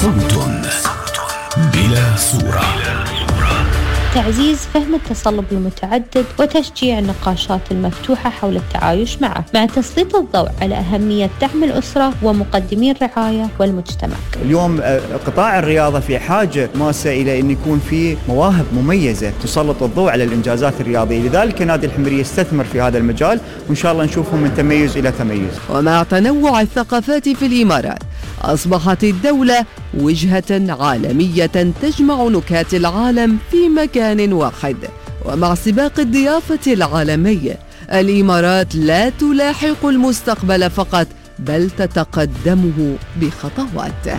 صوت بلا صورة. تعزيز فهم التصلب المتعدد وتشجيع النقاشات المفتوحة حول التعايش معه، مع تسليط الضوء على أهمية دعم الأسرة ومقدمي الرعاية والمجتمع. اليوم قطاع الرياضة في حاجة ماسة إلى أن يكون في مواهب مميزة تسلط الضوء على الإنجازات الرياضية، لذلك نادي الحميرية يستثمر في هذا المجال، وإن شاء الله نشوفهم من تميز إلى تميز. ومع تنوع الثقافات في الإمارات، أصبحت الدولة وجهة عالمية تجمع نكات العالم في مكان واحد. ومع سباق الضيافة العالمي، الإمارات لا تلاحق المستقبل فقط، بل تتقدمه بخطوات.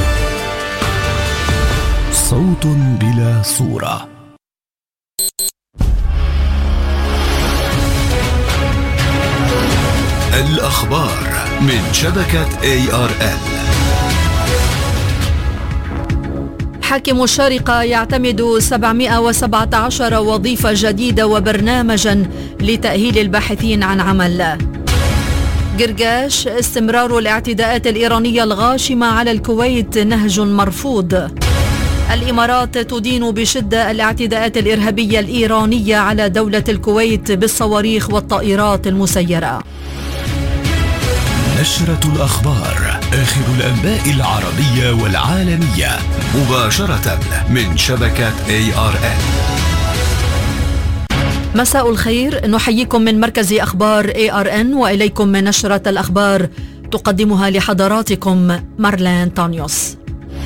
صوت بلا صورة. الأخبار من شبكة ARN. حاكم الشارقة يعتمد 717 وظيفة جديدة وبرنامجا لتأهيل الباحثين عن عمل. قرقاش: استمرار الاعتداءات الإيرانية الغاشمة على الكويت نهج مرفوض. الإمارات تدين بشدة الاعتداءات الإرهابية الإيرانية على دولة الكويت بالصواريخ والطائرات المسيرة. نشرة الأخبار، آخر الأنباء العربية والعالمية، مباشرة من شبكة ARN. مساء الخير، نحييكم من مركز أخبار ARN وإليكم من نشرة الأخبار تقدمها لحضراتكم مارلين تانيوس.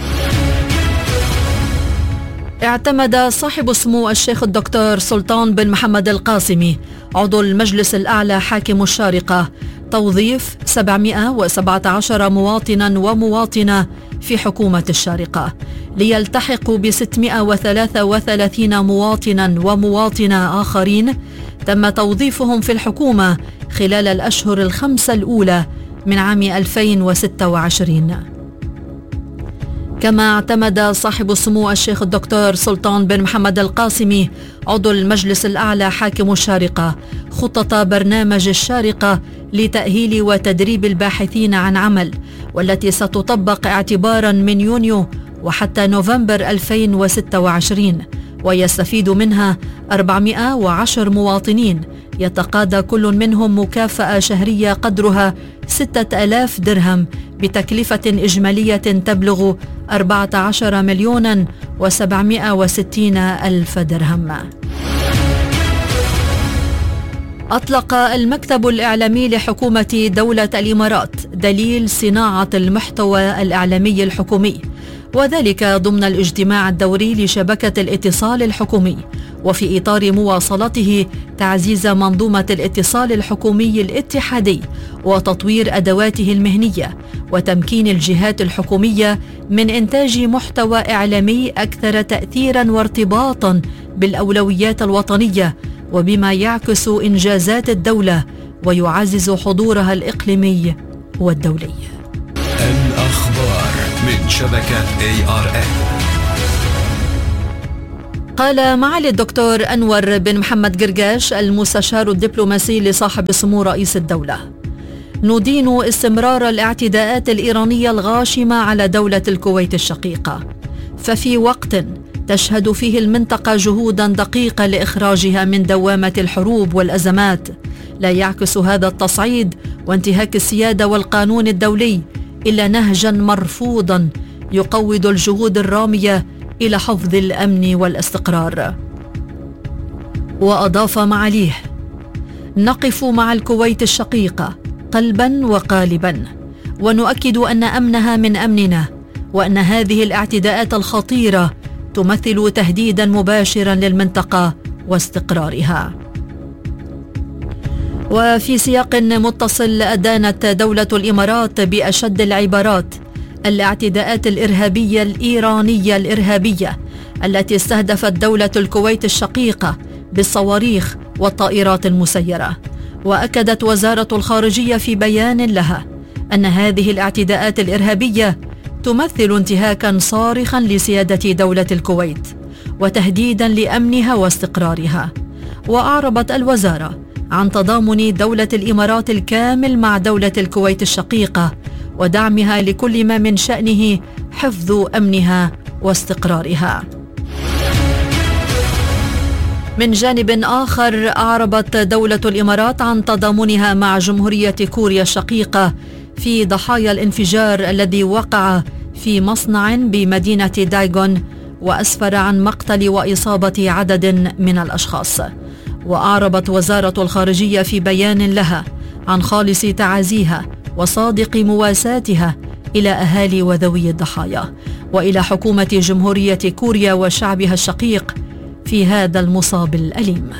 اعتمد صاحب السمو الشيخ الدكتور سلطان بن محمد القاسمي عضو المجلس الأعلى حاكم الشارقة توظيف 717 مواطنا ومواطنة في حكومة الشارقة، ليلتحقوا ب 633 مواطنا ومواطنة آخرين تم توظيفهم في الحكومة خلال الأشهر الخمسة الأولى من عام 2026. كما اعتمد صاحب السمو الشيخ الدكتور سلطان بن محمد القاسمي عضو المجلس الأعلى حاكم الشارقة خطط برنامج الشارقة لتأهيل وتدريب الباحثين عن عمل، والتي ستطبق اعتبارا من يونيو وحتى نوفمبر 2026، ويستفيد منها 410 مواطنين يتقاضى كل منهم مكافأة شهرية قدرها 6000 درهم بتكلفة إجمالية تبلغ 14,760,000 درهم. أطلق المكتب الإعلامي لحكومة دولة الإمارات دليل صناعة المحتوى الإعلامي الحكومي، وذلك ضمن الاجتماع الدوري لشبكة الاتصال الحكومي، وفي إطار مواصلته تعزيز منظومة الاتصال الحكومي الاتحادي وتطوير أدواته المهنية، وتمكين الجهات الحكومية من إنتاج محتوى إعلامي أكثر تأثيرا وارتباطا بالأولويات الوطنية، وبما يعكس إنجازات الدولة ويعزز حضورها الإقليمي والدولي. الأخبار من شبكة ARN. قال معالي الدكتور أنور بن محمد قرقاش المستشار الدبلوماسي لصاحب سمو رئيس الدولة: ندين استمرار الاعتداءات الإيرانية الغاشمة على دولة الكويت الشقيقة، ففي وقت تشهد فيه المنطقة جهودا دقيقة لإخراجها من دوامة الحروب والأزمات، لا يعكس هذا التصعيد وانتهاك السيادة والقانون الدولي إلا نهجا مرفوضا يقوض الجهود الرامية إلى حفظ الأمن والاستقرار. وأضاف معاليه: نقف مع الكويت الشقيقة قلبا وقالبا، ونؤكد أن أمنها من أمننا، وأن هذه الاعتداءات الخطيرة تمثل تهديدا مباشرا للمنطقة واستقرارها. وفي سياق متصل، أدانت دولة الإمارات بأشد العبارات الاعتداءات الإرهابية الإيرانية الإرهابية التي استهدفت دولة الكويت الشقيقة بالصواريخ والطائرات المسيرة. وأكدت وزارة الخارجية في بيان لها أن هذه الاعتداءات الإرهابية تمثل انتهاكا صارخا لسيادة دولة الكويت وتهديدا لأمنها واستقرارها. وأعربت الوزارة عن تضامن دولة الإمارات الكامل مع دولة الكويت الشقيقة ودعمها لكل ما من شأنه حفظ أمنها واستقرارها. من جانب آخر، أعربت دولة الإمارات عن تضامنها مع جمهورية كوريا الشقيقة في ضحايا الانفجار الذي وقع في مصنع بمدينة دايغون وأسفر عن مقتل وإصابة عدد من الأشخاص. وأعربت وزارة الخارجية في بيان لها عن خالص تعازيها وصادق مواساتها إلى أهالي وذوي الضحايا وإلى حكومة جمهورية كوريا وشعبها الشقيق في هذا المصاب الأليم.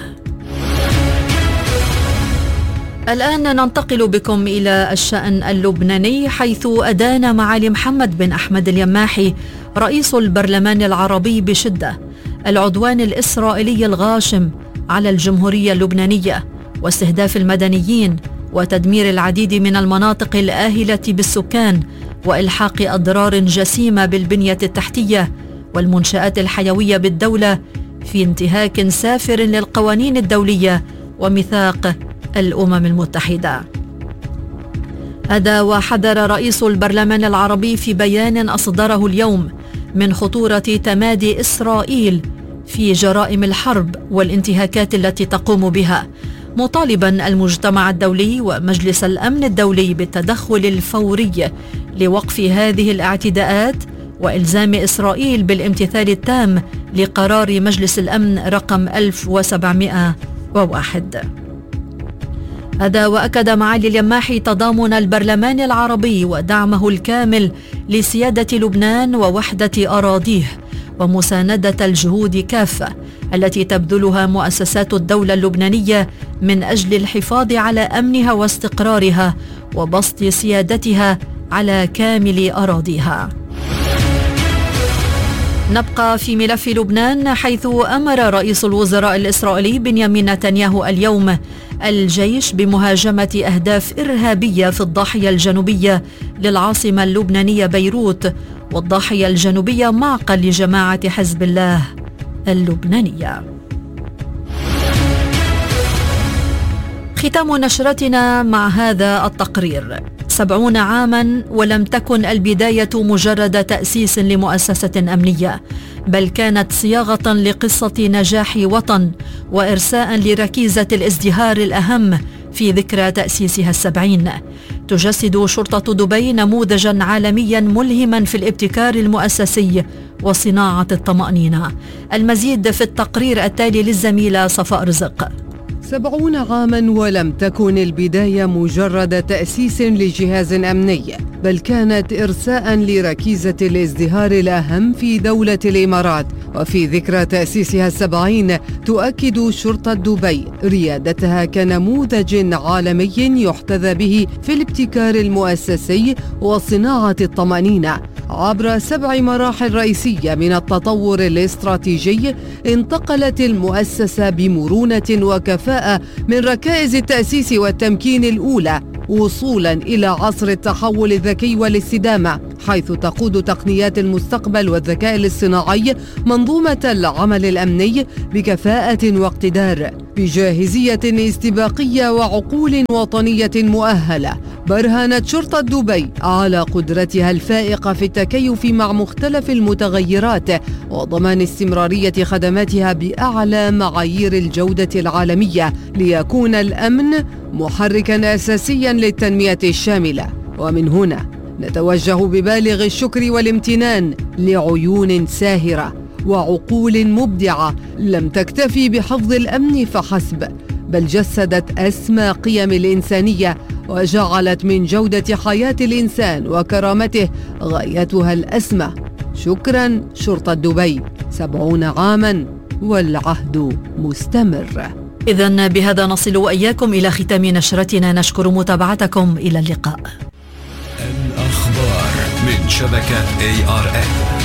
الآن ننتقل بكم إلى الشأن اللبناني، حيث أدان معالي محمد بن أحمد اليماحي رئيس البرلمان العربي بشدة العدوان الإسرائيلي الغاشم على الجمهورية اللبنانية واستهداف المدنيين وتدمير العديد من المناطق الآهلة بالسكان وإلحاق أضرار جسيمة بالبنية التحتية والمنشآت الحيوية بالدولة في انتهاك سافر للقوانين الدولية وميثاق الأمم المتحدة. هذا وحذر رئيس البرلمان العربي في بيان أصدره اليوم من خطورة تمادي إسرائيل في جرائم الحرب والانتهاكات التي تقوم بها، مطالبا المجتمع الدولي ومجلس الأمن الدولي بالتدخل الفوري لوقف هذه الاعتداءات وإلزام إسرائيل بالامتثال التام لقرار مجلس الأمن رقم 1701. هذا وأكد معالي اليماحي تضامن البرلمان العربي ودعمه الكامل لسيادة لبنان ووحدة أراضيه ومساندة الجهود كافة التي تبذلها مؤسسات الدولة اللبنانية من أجل الحفاظ على أمنها واستقرارها وبسط سيادتها على كامل أراضيها. نبقى في ملف لبنان، حيث أمر رئيس الوزراء الإسرائيلي بنيامين نتنياهو اليوم الجيش بمهاجمة أهداف إرهابية في الضاحية الجنوبية للعاصمة اللبنانية بيروت والضاحية الجنوبية معقل لجماعة حزب الله اللبنانية. ختام نشرتنا مع هذا التقرير: 70 عاما ولم تكن البداية مجرد تأسيس لمؤسسة أمنية، بل كانت صياغة لقصة نجاح وطن وإرساء لركيزة الازدهار الأهم في ذكرى تأسيسها 70. تجسد شرطة دبي نموذجا عالميا ملهما في الابتكار المؤسسي وصناعة الطمأنينة. المزيد في التقرير التالي للزميلة صفاء رزق. 70 عاما ولم تكن البداية مجرد تأسيس لجهاز أمني، بل كانت إرساء لركيزة الازدهار الأهم في دولة الإمارات. وفي ذكرى تأسيسها 70 تؤكد شرطة دبي ريادتها كنموذج عالمي يحتذى به في الابتكار المؤسسي وصناعة الطمأنينة عبر 7 مراحل رئيسية من التطور الاستراتيجي. انتقلت المؤسسة بمرونة وكفاءة من ركائز التأسيس والتمكين الأولى وصولا إلى عصر التحول الذكي والاستدامة، حيث تقود تقنيات المستقبل والذكاء الاصطناعي منظومة العمل الأمني بكفاءة واقتدار، بجاهزية استباقية وعقول وطنية مؤهلة. برهنت شرطة دبي على قدرتها الفائقة في التكيف مع مختلف المتغيرات وضمان استمرارية خدماتها بأعلى معايير الجودة العالمية، ليكون الأمن محركاً أساسياً للتنمية الشاملة. ومن هنا نتوجه ببالغ الشكر والامتنان لعيون ساهرة وعقول مبدعة لم تكتفي بحفظ الأمن فحسب، بل جسدت أسمى قيم الإنسانية وجعلت من جودة حياة الإنسان وكرامته غايتها الأسمى. شكراً شرطة دبي، 70 عاماً والعهد مستمر. إذن بهذا نصل وإياكم إلى ختام نشرتنا. نشكر متابعتكم، إلى اللقاء. الأخبار من شبكة ARN.